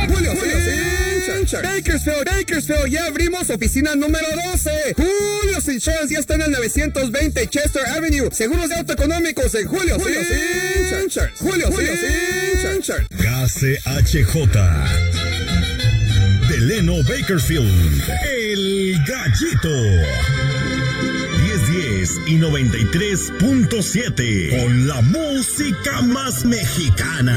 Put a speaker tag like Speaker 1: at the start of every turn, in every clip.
Speaker 1: Julio Bakersfield, ya abrimos oficina número 12. Julio Insurance ya está en el 920 Chester Avenue. Seguros de auto económicos en Julio Insurance.
Speaker 2: KCHJ Delano Bakersfield, El Gallito. 1010 y 93.7 con la música más mexicana.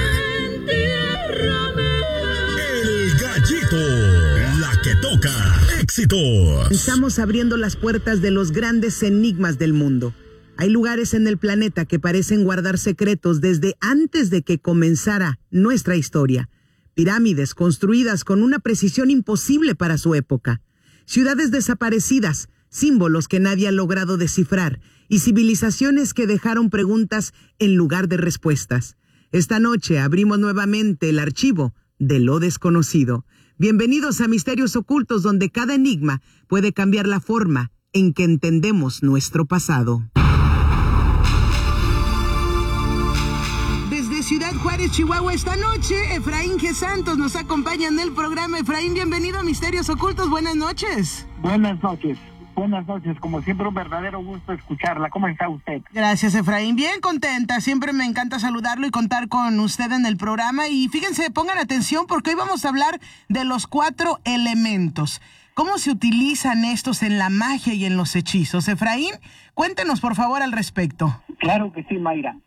Speaker 2: El Gallito, la que toca éxitos.
Speaker 3: Estamos abriendo las puertas de los grandes enigmas del mundo. Hay lugares en el planeta que parecen guardar secretos desde antes de que comenzara nuestra historia. Pirámides construidas con una precisión imposible para su época. Ciudades desaparecidas, símbolos que nadie ha logrado descifrar y civilizaciones que dejaron preguntas en lugar de respuestas. Esta noche abrimos nuevamente el archivo de lo desconocido. Bienvenidos a Misterios Ocultos, donde cada enigma puede cambiar la forma en que entendemos nuestro pasado. Desde Ciudad Juárez, Chihuahua, esta noche, Efraín G. Santos nos acompaña en el programa. Efraín, bienvenido a Misterios Ocultos. Buenas noches.
Speaker 4: Buenas noches. Como siempre, un verdadero gusto escucharla. ¿Cómo está usted?
Speaker 3: Gracias, Efraín. Bien contenta. Siempre me encanta saludarlo y contar con usted en el programa. Y fíjense, pongan atención porque hoy vamos a hablar de los 4 elementos. ¿Cómo se utilizan estos en la magia y en los hechizos? Efraín, cuéntenos por favor al respecto.
Speaker 4: Claro que sí, Mayra.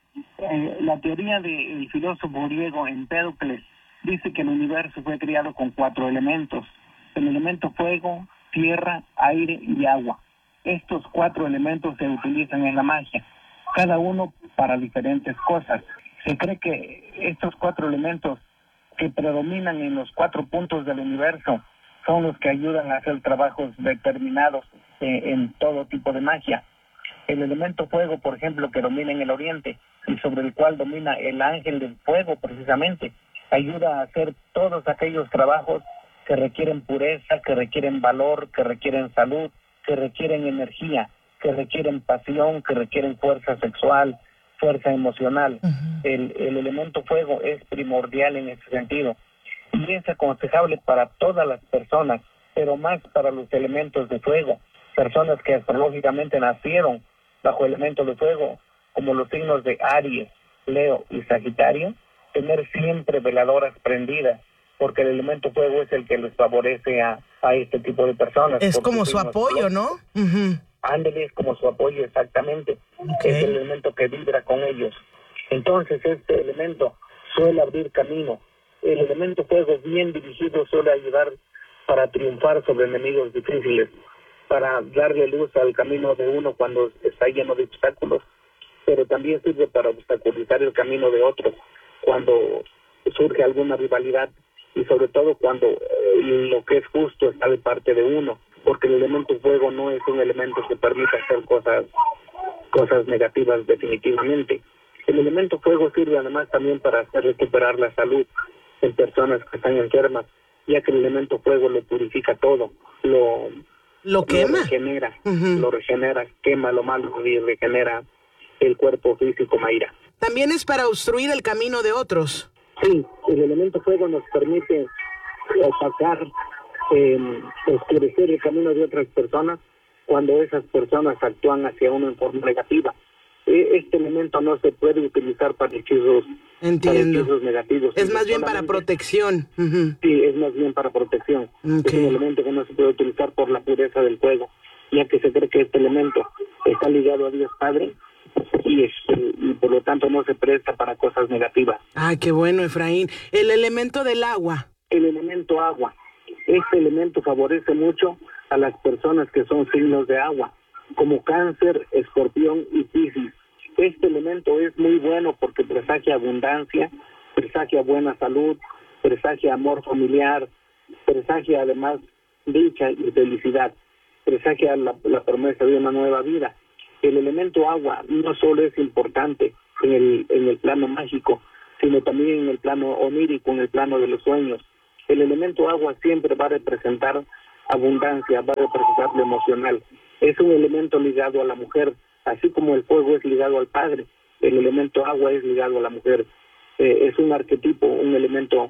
Speaker 4: La teoría del filósofo griego Empédocles dice que el universo fue creado con 4 elementos. El elemento fuego, tierra, aire y agua. Estos 4 elementos se utilizan en la magia, cada uno para diferentes cosas. Se cree que estos 4 elementos que predominan en los 4 puntos del universo son los que ayudan a hacer trabajos determinados en todo tipo de magia. El elemento fuego, por ejemplo, que domina en el oriente y sobre el cual domina el ángel del fuego precisamente, ayuda a hacer todos aquellos trabajos que requieren pureza, que requieren valor, que requieren salud, que requieren energía, que requieren pasión, que requieren fuerza sexual, fuerza emocional. Uh-huh. El elemento fuego es primordial en ese sentido y es aconsejable para todas las personas, pero más para los elementos de fuego, personas que astrológicamente nacieron bajo elementos de fuego, como los signos de Aries, Leo y Sagitario, tener siempre veladoras prendidas, porque el elemento fuego es el que les favorece a este tipo de personas.
Speaker 3: Es como su apoyo, ¿no? Uh-huh.
Speaker 4: Ándale, es como su apoyo, exactamente. Okay. Es el elemento que vibra con ellos. Entonces, este elemento suele abrir camino. El elemento fuego bien dirigido suele ayudar para triunfar sobre enemigos difíciles, para darle luz al camino de uno cuando está lleno de obstáculos, pero también sirve para obstaculizar el camino de otros cuando surge alguna rivalidad y sobre todo cuando lo que es justo está de parte de uno, porque el elemento fuego no es un elemento que permita hacer cosas negativas definitivamente. El elemento fuego sirve además también para hacer recuperar la salud en personas que están enfermas, ya que el elemento fuego lo purifica todo,
Speaker 3: lo quema,
Speaker 4: regenera,
Speaker 3: uh-huh.
Speaker 4: Lo regenera, quema lo malo y regenera el cuerpo físico, Mayra.
Speaker 3: También es para obstruir el camino de otros.
Speaker 4: Sí, el elemento fuego nos permite opacar, oscurecer el camino de otras personas cuando esas personas actúan hacia uno en forma negativa. Este elemento no se puede utilizar para hechizos, negativos.
Speaker 3: Es más bien para protección. Uh-huh.
Speaker 4: Sí, es más bien para protección. Okay. Es un elemento que no se puede utilizar por la pureza del fuego, ya que se cree que este elemento está ligado a Dios Padre y por lo tanto no se presta para cosas negativas.
Speaker 3: Ay, qué bueno, Efraín. El elemento del agua.
Speaker 4: El elemento agua. Este elemento favorece mucho a las personas que son signos de agua, como Cáncer, Escorpión y Piscis. Este elemento es muy bueno porque presagia abundancia, presagia buena salud, presagia amor familiar, presagia además dicha y felicidad, presagia la promesa de una nueva vida. El elemento agua no solo es importante en el plano mágico, sino también en el plano onírico, en el plano de los sueños. El elemento agua siempre va a representar abundancia, va a representar lo emocional. Es un elemento ligado a la mujer, así como el fuego es ligado al padre, el elemento agua es ligado a la mujer. Es un arquetipo, un elemento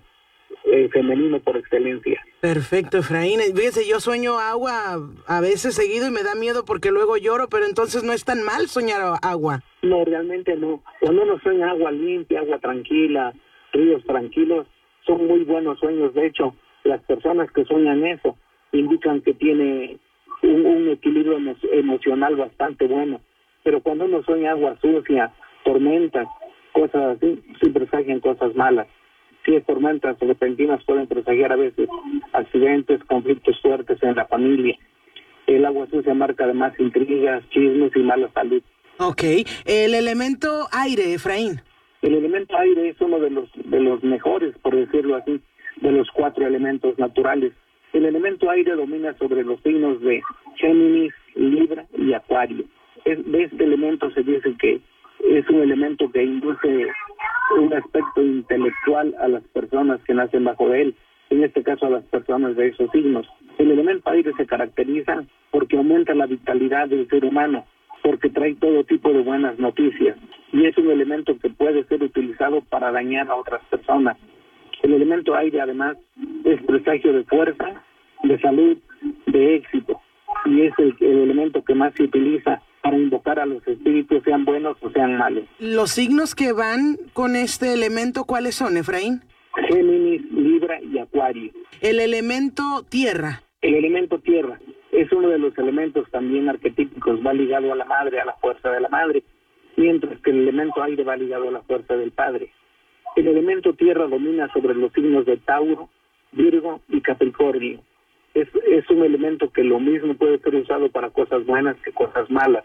Speaker 4: femenino por excelencia.
Speaker 3: Perfecto, Efraín. Fíjese, yo sueño agua a veces seguido y me da miedo porque luego lloro, pero entonces no es tan mal soñar agua.
Speaker 4: No, realmente no. Cuando uno sueña agua limpia, agua tranquila, ríos tranquilos, son muy buenos sueños. De hecho, las personas que sueñan eso indican que tiene un equilibrio emocional bastante bueno. Pero cuando uno sueña agua sucia, tormentas, cosas así, sí presagian cosas malas. Si es tormentas repentinas pueden presagiar a veces accidentes, conflictos fuertes en la familia. El agua sucia marca además intrigas, chismes y mala salud.
Speaker 3: Ok. El elemento aire, Efraín.
Speaker 4: El elemento aire es uno de los mejores, por decirlo así, de los 4 elementos naturales. El elemento aire domina sobre los signos de Géminis, Libra y Acuario. De este elemento se dice que es un elemento que induce un aspecto intelectual a las personas que nacen bajo él, en este caso a las personas de esos signos. El elemento aire se caracteriza porque aumenta la vitalidad del ser humano, porque trae todo tipo de buenas noticias, y es un elemento que puede ser utilizado para dañar a otras personas. El elemento aire además es presagio de fuerza, de salud, de éxito, y es el elemento que más se utiliza para invocar a los espíritus, sean buenos o sean malos.
Speaker 3: ¿Los signos que van con este elemento cuáles son, Efraín?
Speaker 4: Géminis, Libra y Acuario.
Speaker 3: El elemento tierra.
Speaker 4: El elemento tierra es uno de los elementos también arquetípicos, va ligado a la madre, a la fuerza de la madre, mientras que el elemento aire va ligado a la fuerza del padre. El elemento tierra domina sobre los signos de Tauro, Virgo y Capricornio. Es un elemento que lo mismo puede ser usado para cosas buenas que cosas malas.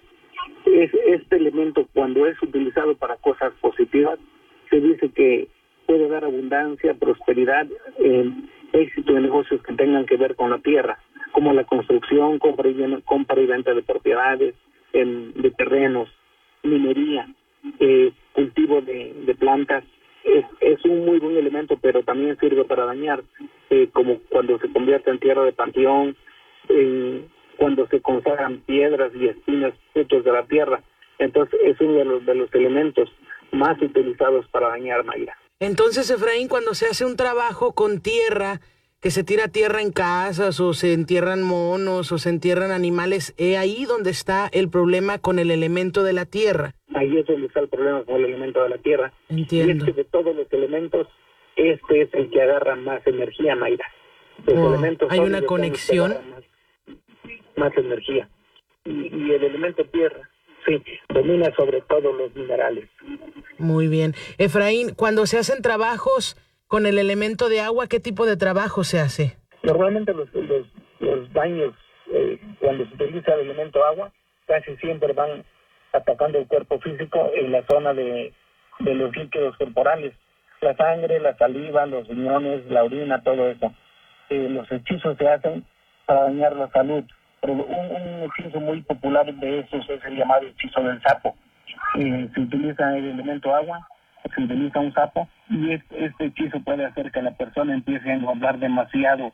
Speaker 4: Este elemento, cuando es utilizado para cosas positivas, se dice que puede dar abundancia, prosperidad, éxito en negocios que tengan que ver con la tierra, como la construcción, compra y venta de propiedades, de terrenos, minería, cultivo de plantas. Es un muy buen elemento, pero también sirve para dañar, como cuando se convierte en tierra de panteón, cuando se consagran piedras y espinas, frutos de la tierra. Entonces es uno de los elementos más utilizados para dañar, Mayra.
Speaker 3: Entonces, Efraín, cuando se hace un trabajo con tierra, que se tira tierra en casas, o se entierran monos, o se entierran animales, ¿es ahí donde está el problema con el elemento de la tierra?
Speaker 4: Ahí es donde está el problema con el elemento de la tierra.
Speaker 3: Entiendo.
Speaker 4: Y es que de todos los elementos, este es el que agarra más energía, Mayra. Los elementos
Speaker 3: hay una conexión.
Speaker 4: Más energía. Y el elemento tierra, sí, domina sobre todos los minerales.
Speaker 3: Muy bien. Efraín, cuando se hacen trabajos con el elemento de agua, ¿qué tipo de trabajo se hace?
Speaker 4: Normalmente los baños, cuando se utiliza el elemento agua, casi siempre van atacando el cuerpo físico en la zona de los líquidos corporales, la sangre, la saliva, los riñones, la orina, todo eso. Los hechizos se hacen para dañar la salud, pero un hechizo muy popular de esos es el llamado hechizo del sapo. Se utiliza el elemento agua, se utiliza un sapo, y este hechizo puede hacer que la persona empiece a engordar demasiado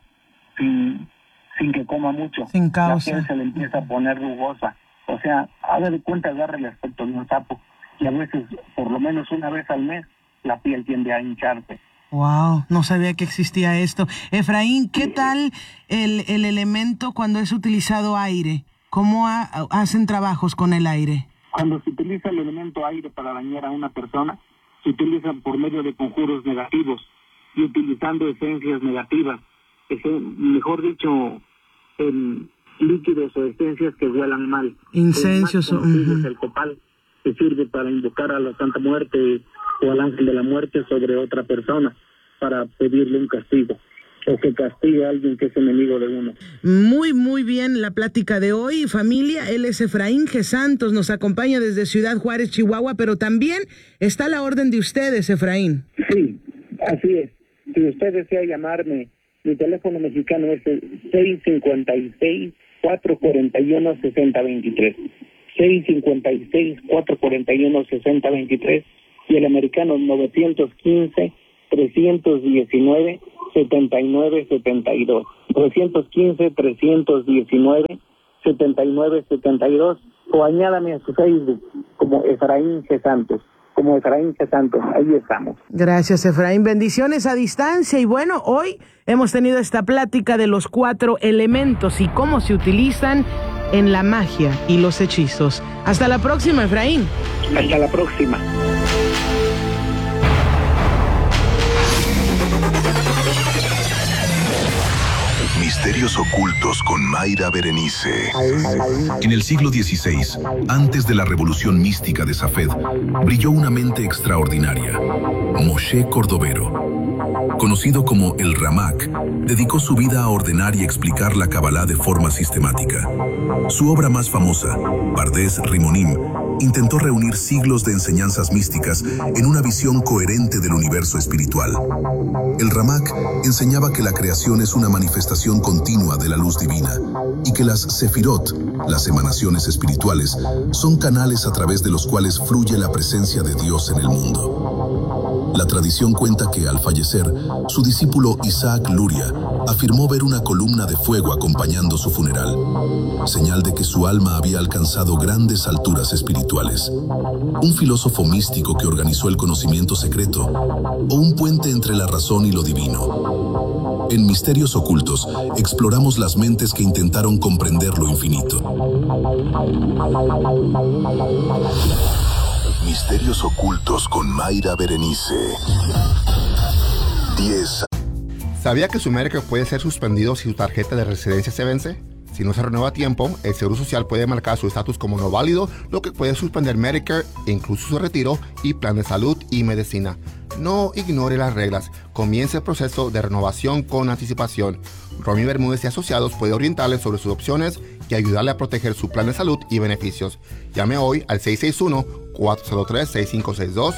Speaker 4: sin que coma mucho.
Speaker 3: Sin causa.
Speaker 4: La piel se le empieza a poner rugosa. O sea, haga de cuenta, agarra el aspecto de un sapo, y a veces, por lo menos una vez al mes, la piel tiende a hincharse.
Speaker 3: Wow, no sabía que existía esto. Efraín, ¿qué tal el elemento cuando es utilizado aire? ¿Cómo hacen trabajos con el aire?
Speaker 4: Cuando se utiliza el elemento aire para dañar a una persona, se utiliza por medio de conjuros negativos y utilizando esencias negativas. Mejor dicho, líquidos o esencias que huelan mal.
Speaker 3: Incensios.
Speaker 4: El copal, que sirve para invocar a la Santa Muerte o al ángel de la muerte sobre otra persona para pedirle un castigo, o que castigue a alguien que es enemigo de uno.
Speaker 3: Muy, muy bien la plática de hoy, familia. Él es Efraín G. Santos, nos acompaña desde Ciudad Juárez, Chihuahua, pero también está a la orden de ustedes, Efraín.
Speaker 4: Sí, así es. Si usted desea llamarme, mi teléfono mexicano es el 656-441-6023. 656-441-6023 y el americano 915-319-7972. 915-319-7972, o añádame a su Facebook como Efraín G. Santos. como Efraín Santos. Ahí estamos.
Speaker 3: Gracias, Efraín. Bendiciones a distancia. Y bueno, hoy hemos tenido esta plática de los 4 elementos y cómo se utilizan en la magia y los hechizos. Hasta la próxima, Efraín.
Speaker 4: Hasta la próxima.
Speaker 2: Misterios ocultos con Mayra Berenice. En el siglo XVI, antes de la revolución mística de Safed, brilló una mente extraordinaria, Moshe Cordovero. Conocido como el Ramak, dedicó su vida a ordenar y explicar la Kabbalah de forma sistemática. Su obra más famosa, Pardes Rimonim, intentó reunir siglos de enseñanzas místicas en una visión coherente del universo espiritual. El Ramak enseñaba que la creación es una manifestación continua de la luz divina y que las Sefirot, las emanaciones espirituales, son canales a través de los cuales fluye la presencia de Dios en el mundo. La tradición cuenta que, al fallecer, su discípulo Isaac Luria afirmó ver una columna de fuego acompañando su funeral, señal de que su alma había alcanzado grandes alturas espirituales. Un filósofo místico que organizó el conocimiento secreto, o un puente entre la razón y lo divino. En Misterios Ocultos, exploramos las mentes que intentaron comprender lo infinito. Misterios Ocultos con Mayra Berenice. 10.
Speaker 5: ¿Sabía que su Medicare puede ser suspendido si su tarjeta de residencia se vence? Si no se renueva a tiempo, el Seguro Social puede marcar su estatus como no válido, lo que puede suspender Medicare, incluso su retiro y plan de salud y medicina. No ignore las reglas. Comience el proceso de renovación con anticipación. Romy Bermúdez y Asociados puede orientarle sobre sus opciones y ayudarle a proteger su plan de salud y beneficios. Llame hoy al 661-403-6562,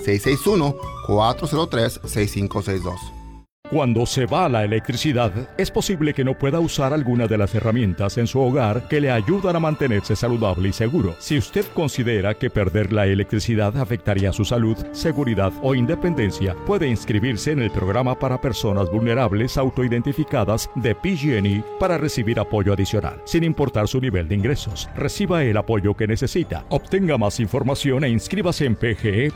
Speaker 5: 661-403-6562.
Speaker 6: Cuando se va la electricidad, es posible que no pueda usar alguna de las herramientas en su hogar que le ayudan a mantenerse saludable y seguro. Si usted considera que perder la electricidad afectaría su salud, seguridad o independencia, puede inscribirse en el programa para personas vulnerables autoidentificadas de PG&E para recibir apoyo adicional, sin importar su nivel de ingresos. Reciba el apoyo que necesita. Obtenga más información e inscríbase en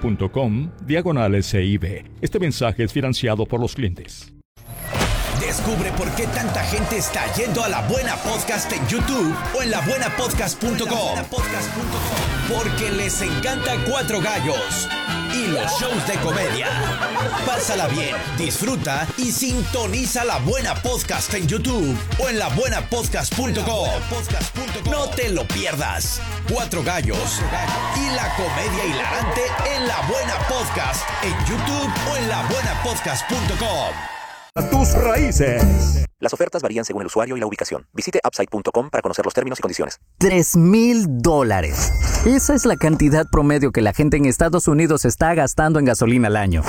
Speaker 6: pge.com/CIB. Este mensaje es financiado por los clientes.
Speaker 7: Descubre por qué tanta gente está yendo a La Buena Podcast en YouTube o en labuenapodcast.com. Porque les encanta Cuatro Gallos y los shows de comedia. Pásala bien, disfruta y sintoniza La Buena Podcast en YouTube o en labuenapodcast.com. No te lo pierdas. Cuatro Gallos y la comedia hilarante en La Buena Podcast en YouTube o en labuenapodcast.com.
Speaker 6: Tus raíces.
Speaker 8: Las ofertas varían según el usuario y la ubicación. Visite Upside.com para conocer los términos y condiciones.
Speaker 9: $3,000. Esa es la cantidad promedio que la gente en Estados Unidos está gastando en gasolina al año.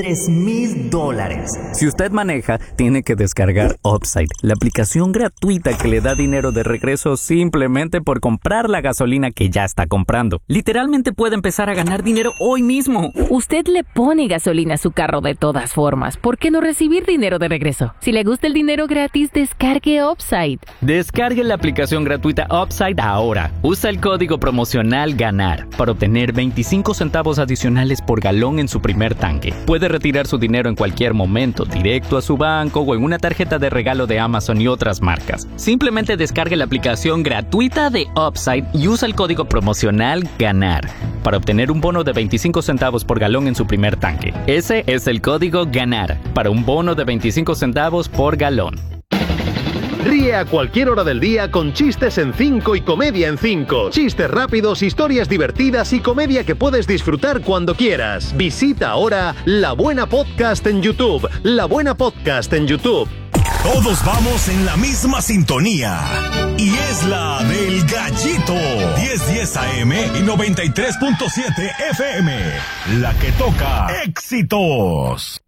Speaker 9: $3,000. Si usted maneja, tiene que descargar Upside, la aplicación gratuita que le da dinero de regreso simplemente por comprar la gasolina que ya está comprando. Literalmente puede empezar a ganar dinero hoy mismo.
Speaker 10: Usted le pone gasolina a su carro de todas formas. ¿Por qué no recibir dinero de regreso? Si le gusta el dinero gratis, descargue Upside.
Speaker 9: Descargue la aplicación gratuita Upside ahora. Usa el código promocional GANAR para obtener 25 centavos adicionales por galón en su primer tanque. Puede retirar su dinero en cualquier momento, directo a su banco o en una tarjeta de regalo de Amazon y otras marcas. Simplemente descargue la aplicación gratuita de Upside y usa el código promocional GANAR para obtener un bono de 25 centavos por galón en su primer tanque. Ese es el código GANAR para un bono de 25 centavos por galón.
Speaker 11: Ríe a cualquier hora del día con Chistes en 5 y Comedia en 5. Chistes rápidos, historias divertidas y comedia que puedes disfrutar cuando quieras. Visita ahora La Buena Podcast en YouTube. La Buena Podcast en YouTube.
Speaker 2: Todos vamos en la misma sintonía. Y es la del Gallito. 1010 AM y 93.7 FM. La que toca éxitos.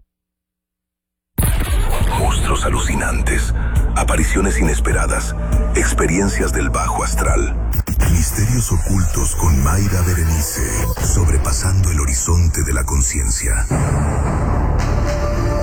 Speaker 2: Monstruos alucinantes, apariciones inesperadas, experiencias del bajo astral. Misterios ocultos con Mayra Berenice, sobrepasando el horizonte de la conciencia.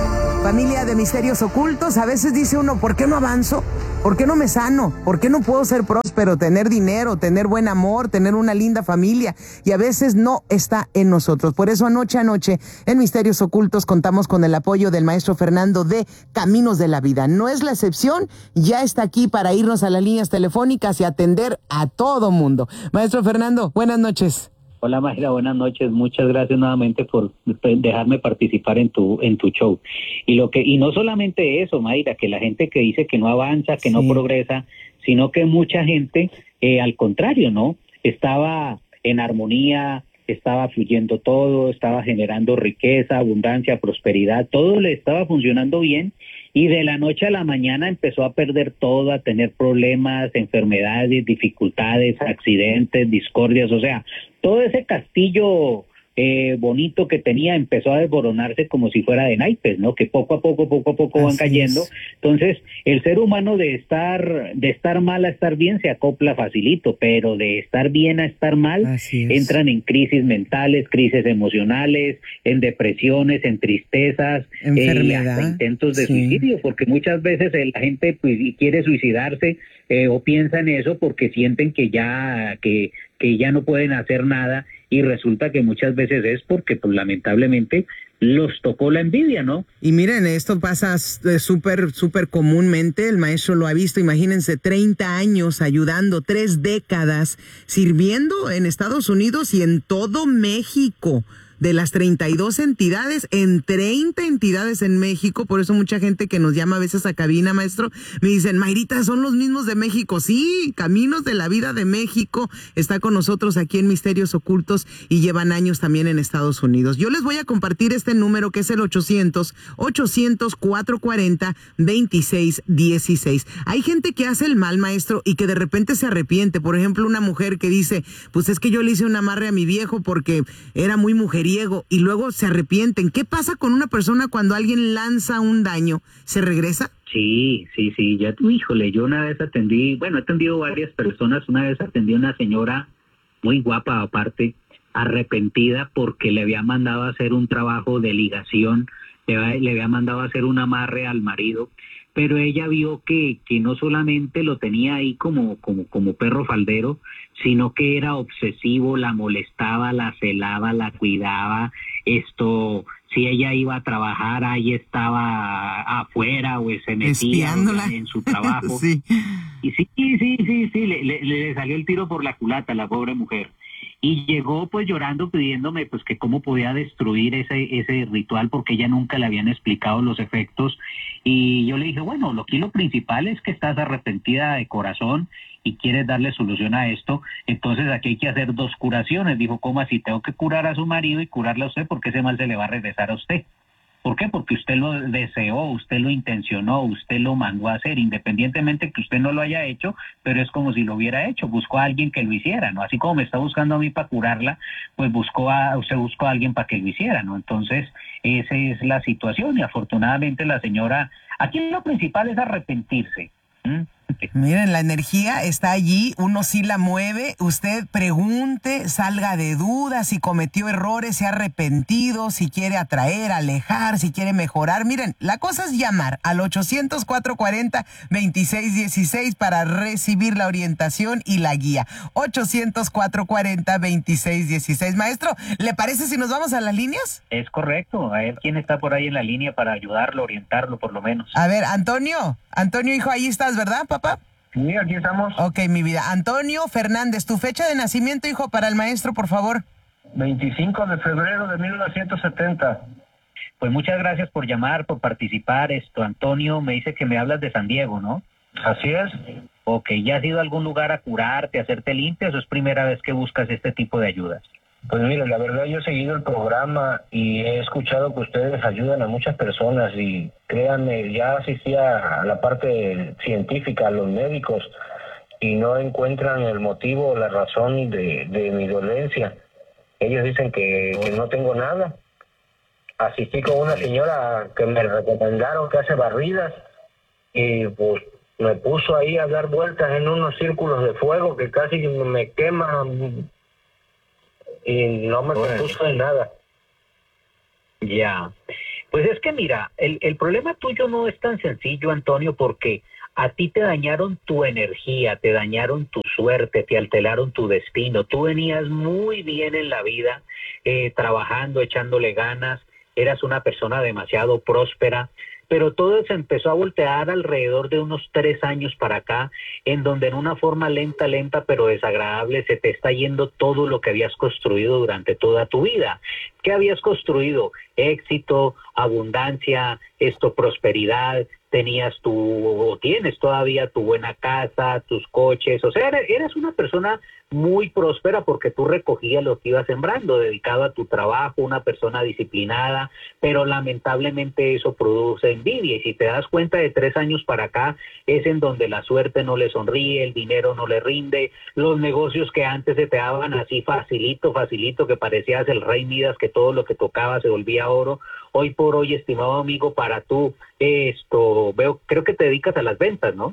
Speaker 3: Familia de Misterios Ocultos, a veces dice uno, ¿por qué no avanzo? ¿Por qué no me sano? ¿Por qué no puedo ser próspero, tener dinero, tener buen amor, tener una linda familia? Y a veces no está en nosotros. Por eso anoche en Misterios Ocultos contamos con el apoyo del maestro Fernando de Caminos de la Vida. No es la excepción, ya está aquí para irnos a las líneas telefónicas y atender a todo mundo. Maestro Fernando, buenas noches.
Speaker 12: Hola Mayra, buenas noches. Muchas gracias nuevamente por dejarme participar en tu show. Y no solamente eso, Mayra, que la gente que dice que no avanza, que no progresa, sino que mucha gente, al contrario, ¿no? Estaba en armonía, estaba fluyendo todo, estaba generando riqueza, abundancia, prosperidad, todo le estaba funcionando bien. Y de la noche a la mañana empezó a perder todo, a tener problemas, enfermedades, dificultades, accidentes, discordias, o sea, todo ese castillo bonito que tenía empezó a desboronarse como si fuera de naipes, ¿no? Que poco a poco van cayendo. Entonces, el ser humano de estar mal a estar bien se acopla facilito, pero de estar bien a estar mal entran en crisis mentales, crisis emocionales, en depresiones, en tristezas, y hasta intentos de suicidio, porque muchas veces la gente pues quiere suicidarse o piensa en eso porque sienten que ya no pueden hacer nada, y resulta que muchas veces es porque pues lamentablemente los tocó la envidia, ¿no?
Speaker 3: Y miren, esto pasa súper comúnmente, el maestro lo ha visto, imagínense, 30 años ayudando, 3 décadas sirviendo en Estados Unidos y en todo México. De las 32 entidades, en 30 entidades en México. Por eso mucha gente que nos llama a veces a cabina, maestro, me dicen, Mayrita, son los mismos de México. Sí, Caminos de la Vida de México está con nosotros aquí en Misterios Ocultos y llevan años también en Estados Unidos. Yo les voy a compartir este número que es el 800-440-2616. Hay gente que hace el mal, maestro, y que de repente se arrepiente. Por ejemplo, una mujer que dice, pues es que yo le hice un amarre a mi viejo porque era muy mujeriego, y luego se arrepienten. ¿Qué pasa con una persona cuando alguien lanza un daño? ¿Se regresa?
Speaker 12: Sí, ya, híjole, yo una vez he atendido varias personas. Una vez atendí a una señora muy guapa, aparte, arrepentida porque le había mandado a hacer un trabajo de ligación, le había mandado a hacer un amarre al marido, pero ella vio que no solamente lo tenía ahí como perro faldero, sino que era obsesivo, la molestaba, la celaba, la cuidaba. Si ella iba a trabajar, ahí estaba afuera o se metía en su trabajo. Sí. Y sí, le salió el tiro por la culata a la pobre mujer. Y llegó pues llorando, pidiéndome pues que cómo podía destruir ese ritual, porque ella nunca le habían explicado los efectos. Y yo le dije, bueno, lo principal es que estás arrepentida de corazón y quieres darle solución a esto, entonces aquí hay que hacer 2 curaciones. Dijo, ¿cómo así? Tengo que curar a su marido y curarle a usted, porque ese mal se le va a regresar a usted. ¿Por qué? Porque usted lo deseó, usted lo intencionó, usted lo mandó a hacer, independientemente que usted no lo haya hecho, pero es como si lo hubiera hecho, buscó a alguien que lo hiciera, ¿no? Así como me está buscando a mí para curarla, pues usted buscó a alguien para que lo hiciera, ¿no? Entonces, esa es la situación, y afortunadamente la señora, aquí lo principal es arrepentirse.
Speaker 3: Miren, la energía está allí, uno sí la mueve. Usted pregunte, salga de dudas, si cometió errores, se ha arrepentido, si quiere atraer, alejar, si quiere mejorar. Miren, la cosa es llamar al 800-440-2616 para recibir la orientación y la guía. 800-440-2616. Maestro, ¿le parece si nos vamos a las líneas?
Speaker 12: Es correcto. A ver quién está por ahí en la línea para ayudarlo, orientarlo por lo menos.
Speaker 3: A ver, Antonio, hijo, ahí estás, ¿verdad, papá?
Speaker 13: Sí, aquí estamos.
Speaker 3: Ok, mi vida. Antonio Fernández, tu fecha de nacimiento, hijo, para el maestro, por favor.
Speaker 13: 25 de febrero de 1970.
Speaker 12: Pues muchas gracias por llamar, por participar. Antonio, me dice que me hablas de San Diego, ¿no?
Speaker 13: Así es.
Speaker 12: Ok, ¿ya has ido a algún lugar a curarte, a hacerte limpias, o es primera vez que buscas este tipo de ayudas?
Speaker 13: Pues mire, la verdad yo he seguido el programa y he escuchado que ustedes ayudan a muchas personas, y créanme, ya asistí a la parte científica, a los médicos, y no encuentran el motivo o la razón de mi dolencia. Ellos dicen que no tengo nada. Asistí con una señora que me recomendaron que hace barridas, y pues me puso ahí a dar vueltas en unos círculos de fuego que casi me queman. Y no me propuso de nada.
Speaker 12: Ya. Pues es que mira, el problema tuyo no es tan sencillo, Antonio, porque a ti te dañaron tu energía, te dañaron tu suerte, te alteraron tu destino. Tú venías muy bien en la vida, trabajando, echándole ganas, eras una persona demasiado próspera, pero todo se empezó a voltear alrededor de unos 3 años para acá, en donde en una forma lenta, pero desagradable, se te está yendo todo lo que habías construido durante toda tu vida. ¿Qué habías construido? Éxito, abundancia, prosperidad, tienes todavía tu buena casa, tus coches, o sea, eres una persona muy próspera porque tú recogías lo que ibas sembrando, dedicado a tu trabajo, una persona disciplinada, pero lamentablemente eso produce envidia, y si te das cuenta, de 3 años para acá es en donde la suerte no le sonríe, el dinero no le rinde, los negocios que antes se te daban así facilito, que parecías el rey Midas, que todo lo que tocaba se volvía oro. Hoy por hoy, estimado amigo, para tú creo que te dedicas a las ventas, ¿no?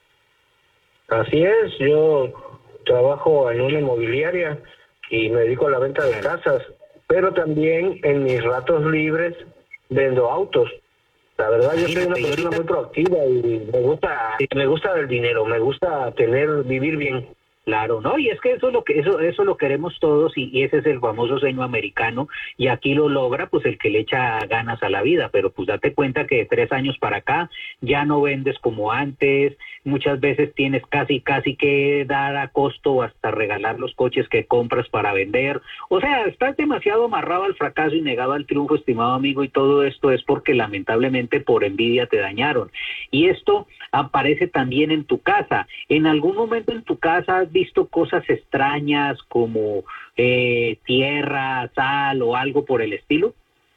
Speaker 13: Así es, yo trabajo en una inmobiliaria y me dedico a la venta de casas, pero también en mis ratos libres vendo autos. La verdad, yo soy una persona muy proactiva y me gusta el dinero, me gusta vivir bien.
Speaker 12: Claro, ¿no? Y es que eso lo queremos todos, y ese es el famoso sueño americano, y aquí lo logra pues el que le echa ganas a la vida, pero pues date cuenta que de 3 años para acá ya no vendes como antes, muchas veces tienes casi que dar a costo o hasta regalar los coches que compras para vender, o sea, estás demasiado amarrado al fracaso y negado al triunfo, estimado amigo, y todo esto es porque lamentablemente por envidia te dañaron, y esto aparece también en tu casa. ¿En algún momento en tu casa has visto cosas extrañas como tierra, sal o algo por el estilo?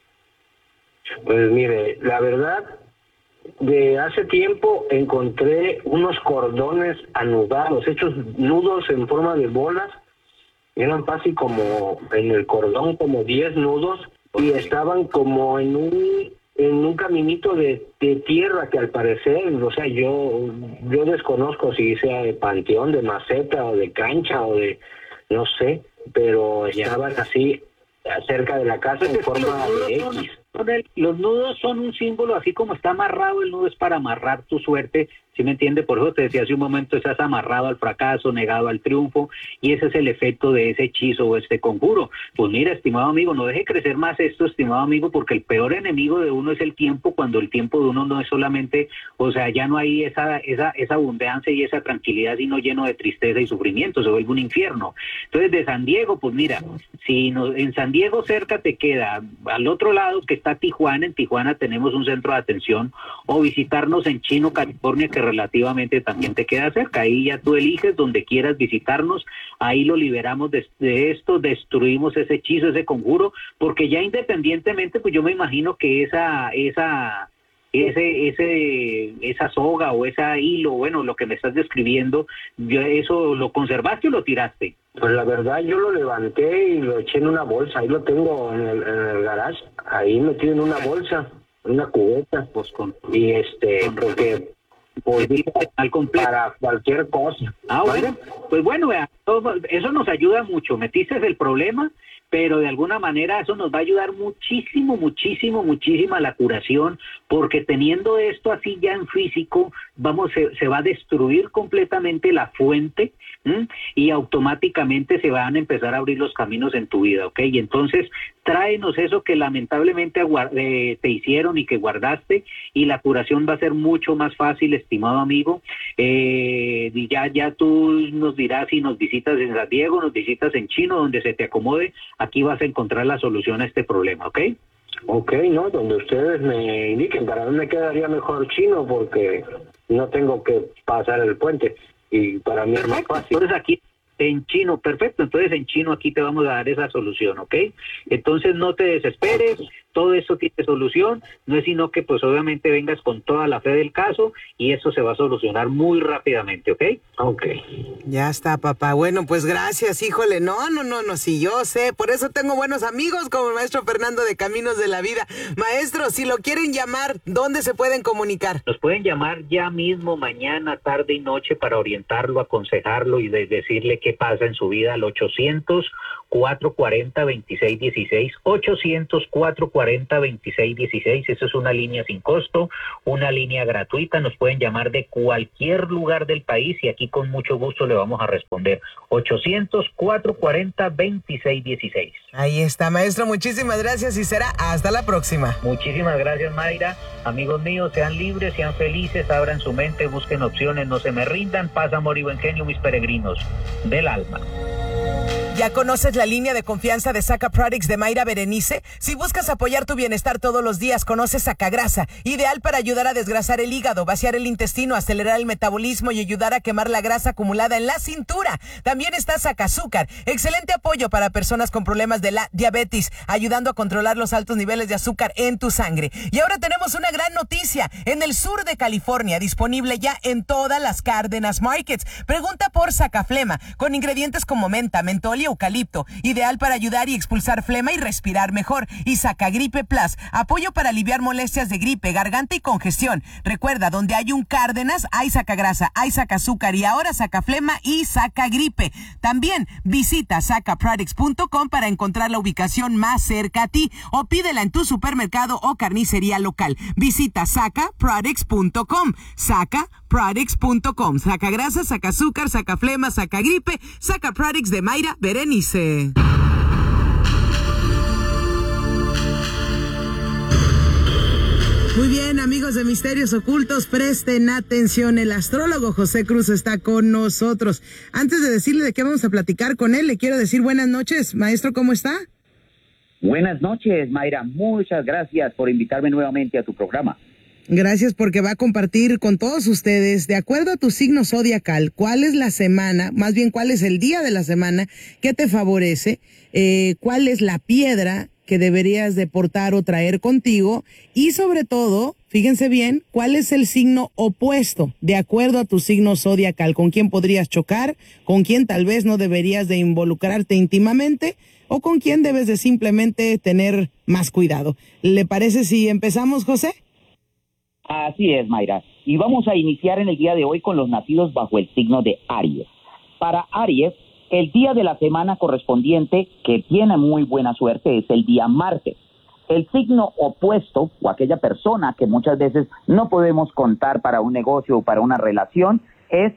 Speaker 13: Pues mire, la verdad, de hace tiempo encontré unos cordones anudados, hechos nudos en forma de bolas, eran casi como en el cordón como 10 nudos y estaban como en un caminito de tierra que al parecer, o sea, yo desconozco si sea de panteón, de maceta o de cancha o de, no sé, pero estaban así cerca de la casa en forma de X.
Speaker 12: Los nudos son un símbolo, así como está amarrado el nudo es para amarrar tu suerte, ¿sí me entiende? Por eso te decía hace un momento, estás amarrado al fracaso, negado al triunfo, y ese es el efecto de ese hechizo o este conjuro. Pues mira, estimado amigo, no deje crecer más esto, estimado amigo, porque el peor enemigo de uno es el tiempo, cuando el tiempo de uno no es solamente, o sea, ya no hay esa abundancia y esa tranquilidad, sino lleno de tristeza y sufrimiento, se vuelve un infierno. Entonces, de San Diego, pues mira, en San Diego cerca te queda, al otro lado que está Tijuana, en Tijuana tenemos un centro de atención, o visitarnos en Chino, California, que relativamente también te queda cerca. Ahí ya tú eliges donde quieras visitarnos, ahí lo liberamos de esto, destruimos ese hechizo, ese conjuro, porque ya independientemente, pues yo me imagino que esa soga o ese hilo, bueno, lo que me estás describiendo, ¿eso lo conservaste o lo tiraste?
Speaker 13: Pues la verdad, yo lo levanté y lo eché en una bolsa, ahí lo tengo en el garage, ahí metido en una bolsa, en una cubeta, pues porque pues para cualquier cosa.
Speaker 12: Bueno, pues bueno, vea, eso nos ayuda mucho, metiste el problema, pero de alguna manera eso nos va a ayudar muchísimo a la curación, porque teniendo esto así ya en físico, se va a destruir completamente la fuente, y automáticamente se van a empezar a abrir los caminos en tu vida, ¿ok? Y entonces tráenos eso que lamentablemente te hicieron y que guardaste, y la curación va a ser mucho más fácil, estimado amigo. Y ya tú nos dirás si nos visitas en San Diego, nos visitas en Chino, donde se te acomode, aquí vas a encontrar la solución a este problema, ¿ok?
Speaker 13: Ok, ¿no? Donde ustedes me indiquen, para mí me quedaría mejor Chino porque no tengo que pasar el puente y para mí es más fácil.
Speaker 12: Entonces aquí en Chino, perfecto, entonces en Chino aquí te vamos a dar esa solución, ¿ok? Entonces no te desesperes, todo esto tiene solución, no es sino que pues obviamente vengas con toda la fe del caso y eso se va a solucionar muy rápidamente, ¿ok?
Speaker 13: Ok.
Speaker 3: Ya está, papá. Bueno, pues gracias, híjole. No, si yo sé, por eso tengo buenos amigos como el maestro Fernando de Caminos de la Vida. Maestro, si lo quieren llamar, ¿dónde se pueden comunicar?
Speaker 12: Nos pueden llamar ya mismo, mañana, tarde y noche, para orientarlo, aconsejarlo y decirle qué pasa en su vida al 800-440-2616, 800-440 440-2616. Eso es una línea sin costo, una línea gratuita. Nos pueden llamar de cualquier lugar del país y aquí con mucho gusto le vamos a responder. 800-440-2616.
Speaker 3: Ahí está, maestro. Muchísimas gracias y será hasta la próxima.
Speaker 12: Muchísimas gracias, Mayra. Amigos míos, sean libres, sean felices, abran su mente, busquen opciones, no se me rindan. Paz, amor y buen genio, mis peregrinos del alma.
Speaker 3: ¿Ya conoces la línea de confianza de Saca Products de Mayra Berenice? Si buscas apoyar tu bienestar todos los días, conoce Sacagrasa, ideal para ayudar a desgrasar el hígado, vaciar el intestino, acelerar el metabolismo y ayudar a quemar la grasa acumulada en la cintura. También está Sacazúcar, excelente apoyo para personas con problemas de la diabetes, ayudando a controlar los altos niveles de azúcar en tu sangre. Y ahora tenemos una gran noticia, en el sur de California, disponible ya en todas las Cárdenas Markets. Pregunta por Sacaflema, con ingredientes como menta, mentol y eucalipto, ideal para ayudar y expulsar flema y respirar mejor. Y Sacagripe Plus, apoyo para aliviar molestias de gripe, garganta y congestión. Recuerda, donde hay un Cárdenas, hay Sacagrasa, hay Sacazúcar y ahora Sacaflema y Sacagripe. También visita sacaproducts.com para encontrar la ubicación más cerca a ti o pídela en tu supermercado o carnicería local. Visita sacaproducts.com. Sacaproducts.com. Sacagrasa, Sacazúcar, Sacaflema, Sacagripe, Sacaproducts de Mayra Berenice. Muy bien, amigos de Misterios Ocultos, presten atención. El astrólogo José Cruz está con nosotros. Antes de decirle de qué vamos a platicar con él, le quiero decir buenas noches. Maestro, ¿cómo está?
Speaker 14: Buenas noches, Mayra. Muchas gracias por invitarme nuevamente a tu programa.
Speaker 3: Gracias porque va a compartir con todos ustedes, de acuerdo a tu signo zodiacal, cuál es la semana, más bien cuál es el día de la semana que te favorece, cuál es la piedra que deberías de portar o traer contigo y sobre todo, fíjense bien, cuál es el signo opuesto, de acuerdo a tu signo zodiacal, con quién podrías chocar, con quién tal vez no deberías de involucrarte íntimamente o con quién debes de simplemente tener más cuidado. ¿Le parece si empezamos, José?
Speaker 14: Así es, Mayra. Y vamos a iniciar en el día de hoy con los nacidos bajo el signo de Aries. Para Aries, el día de la semana correspondiente que tiene muy buena suerte es el día martes. El signo opuesto o aquella persona que muchas veces no podemos contar para un negocio o para una relación es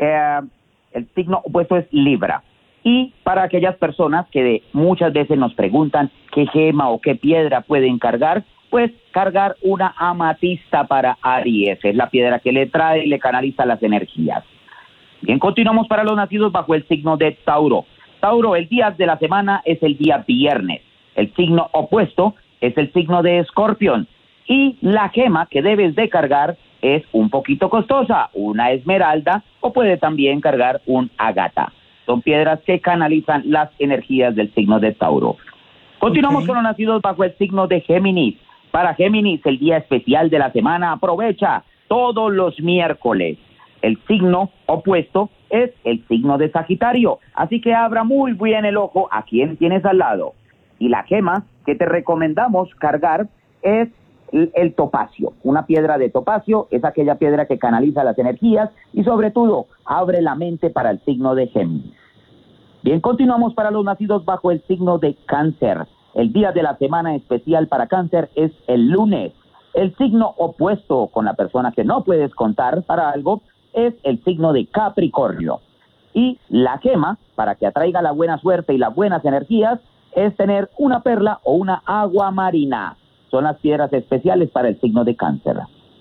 Speaker 14: el signo opuesto es Libra. Y para aquellas personas que muchas veces nos preguntan qué gema o qué piedra pueden cargar, pues cargar una amatista para Aries. Es la piedra que le trae y le canaliza las energías. Bien, continuamos para los nacidos bajo el signo de Tauro. Tauro, el día de la semana es el día viernes. El signo opuesto es el signo de Escorpión. Y la gema que debes de cargar es un poquito costosa, una esmeralda o puede también cargar un ágata. Son piedras que canalizan las energías del signo de Tauro. Continuamos con los nacidos bajo el signo de Géminis. Para Géminis, el día especial de la semana, aprovecha todos los miércoles. El signo opuesto es el signo de Sagitario, así que abra muy bien el ojo a quien tienes al lado. Y la gema que te recomendamos cargar es el topacio. Una piedra de topacio es aquella piedra que canaliza las energías y sobre todo abre la mente para el signo de Géminis. Bien, continuamos para los nacidos bajo el signo de Cáncer. El día de la semana especial para Cáncer es el lunes. El signo opuesto con la persona que no puedes contar para algo es el signo de Capricornio. Y la gema, para que atraiga la buena suerte y las buenas energías, es tener una perla o una agua marina. Son las piedras especiales para el signo de Cáncer.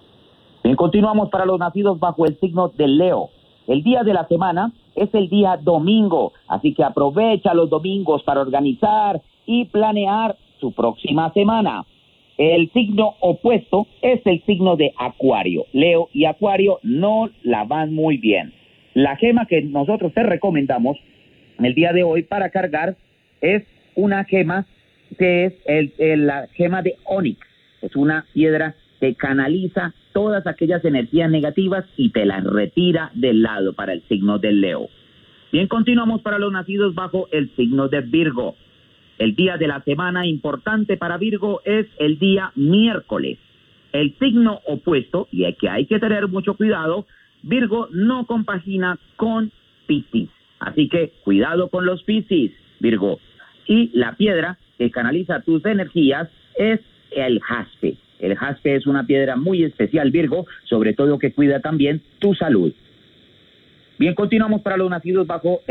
Speaker 14: Bien, continuamos para los nacidos bajo el signo de Leo. El día de la semana es el día domingo, así que aprovecha los domingos para organizar y planear su próxima semana. El signo opuesto es el signo de Acuario. Leo y Acuario no la van muy bien. La gema que nosotros te recomendamos en el día de hoy para cargar es una gema que es la gema de Onix. Es una piedra que canaliza todas aquellas energías negativas y te las retira del lado para el signo de Leo. Bien, continuamos para los nacidos bajo el signo de Virgo. El día de la semana importante para Virgo es el día miércoles. El signo opuesto, y que hay que tener mucho cuidado, Virgo no compagina con Piscis. Así que cuidado con los Piscis, Virgo. Y la piedra que canaliza tus energías es el jaspe. El jaspe es una piedra muy especial, Virgo, sobre todo que cuida también tu salud. Bien, continuamos para los nacidos bajo